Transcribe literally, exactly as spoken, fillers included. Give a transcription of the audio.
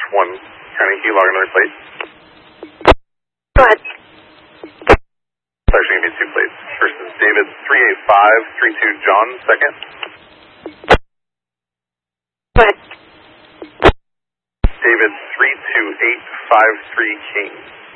one County, can you log another plate? Go ahead. It's actually going to be two plates. First is David three eight five three two John, second. Go ahead. David three two eight five three King.